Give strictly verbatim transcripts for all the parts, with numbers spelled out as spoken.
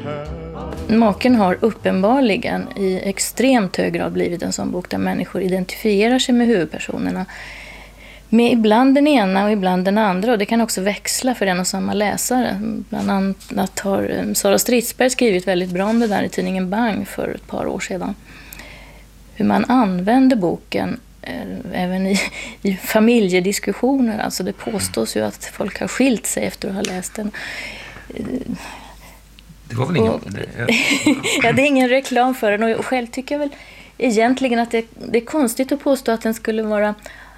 Maken har uppenbarligen i extremt hög grad blivit en sån bok där människor identifierar sig med huvudpersonerna. Med ibland den ena och ibland den andra, och det kan också växla för en och samma läsare. Bland annat har Sara Stridsberg skrivit väldigt bra om det där i tidningen Bang för ett par år sedan. Hur man använder boken även i, i familjediskussioner. Alltså det påstås ju att folk har skilt sig efter att ha läst den. Det var väl ingen... Och, ja, det är ingen reklam för den, och själv tycker jag väl egentligen att det, det är konstigt att påstå att den skulle vara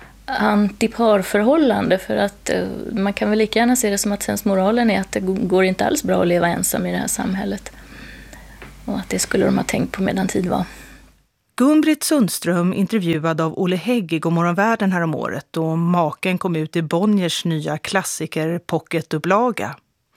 antiparförhållande, för att uh, man kan väl lika gärna se det som att sensmoralen är att det går inte alls bra att leva ensam i det här samhället, och att det skulle de ha tänkt på medan tid var. Gun-Britt Sundström intervjuad av Olle Hägg i Godmorgonvärlden här om året, då Maken kom ut i Bonniers nya klassiker pocketupplaga.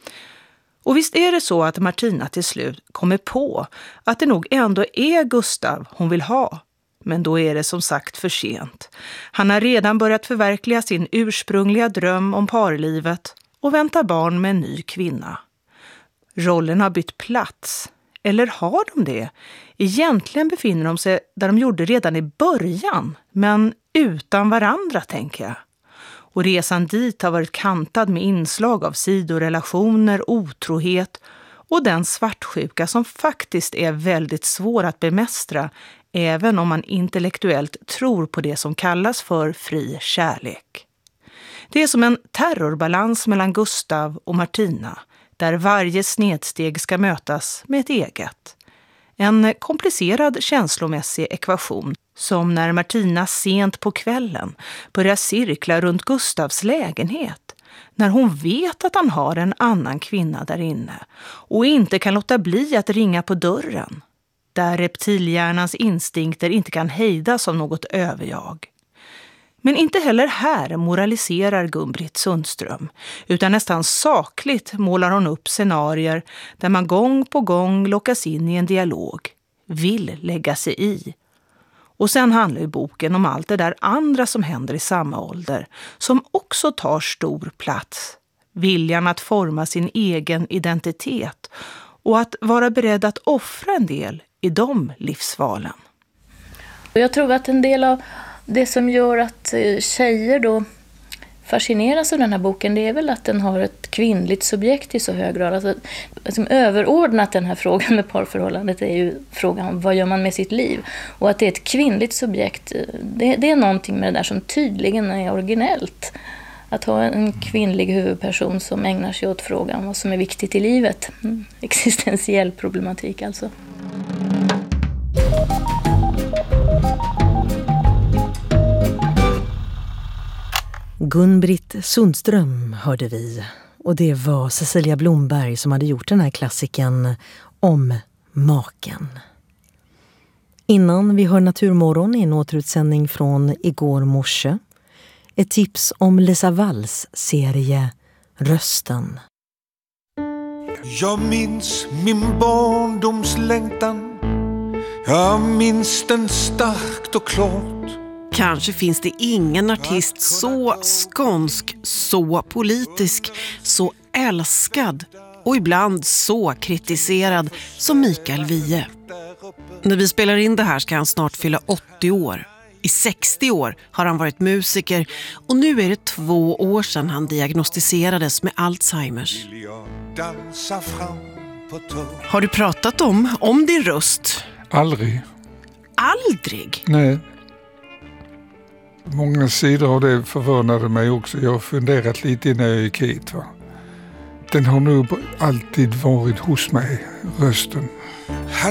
Och visst är det så att Martina till slut kommer på att det nog ändå är Gustav hon vill ha. Men då är det som sagt för sent. Han har redan börjat förverkliga sin ursprungliga dröm om parlivet och väntar barn med en ny kvinna. Rollen har bytt plats. Eller har de det? Egentligen befinner de sig där de gjorde redan i början, men utan varandra, tänker jag. Och resan dit har varit kantad med inslag av sidorelationer, otrohet och den svartsjuka som faktiskt är väldigt svår att bemästra, även om man intellektuellt tror på det som kallas för fri kärlek. Det är som en terrorbalans mellan Gustav och Martina, där varje snedsteg ska mötas med ett eget. En komplicerad känslomässig ekvation som när Martina sent på kvällen börjar cirkla runt Gustavs lägenhet, när hon vet att han har en annan kvinna där inne och inte kan låta bli att ringa på dörren, där reptilhjärnans instinkter inte kan hejdas av något överjag. Men inte heller här moraliserar Gun-Britt Sundström, utan nästan sakligt målar hon upp scenarier där man gång på gång lockas in i en dialog, vill lägga sig i. Och sen handlar ju boken om allt det där andra som händer i samma ålder, som också tar stor plats. Viljan att forma sin egen identitet och att vara beredd att offra en del i de livsvalen. Jag tror att en del av det som gör att tjejer då fascineras av den här boken, det är väl att den har ett kvinnligt subjekt i så hög grad. Alltså, liksom överordnat den här frågan med parförhållandet är ju frågan om vad gör man med sitt liv. Och att det är ett kvinnligt subjekt, det, det är någonting med det där som tydligen är originellt. Att ha en kvinnlig huvudperson som ägnar sig åt frågan om vad som är viktigt i livet. Mm. Existentiell problematik alltså. Gun-Britt Sundström hörde vi, och det var Cecilia Blomberg som hade gjort den här klassiken om Maken. Innan vi hör Naturmorgon i en återutsändning från igår morse, ett tips om Lisa Walls serie Rösten. Jag minns min barndomslängtan, jag minns den starkt och klart. Kanske finns det ingen artist så skånsk, så politisk, så älskad och ibland så kritiserad som Mikael Wiehe. När vi spelar in det här ska han snart fylla åttio år. I sextio år har han varit musiker och nu är det två år sedan han diagnostiserades med Alzheimers. Har du pratat om, om din röst? Aldrig. Aldrig? Nej. Många sidor av det förvånade mig också. Jag har funderat lite innan jag gick hit. Va? Den har nog alltid varit hos mig, rösten.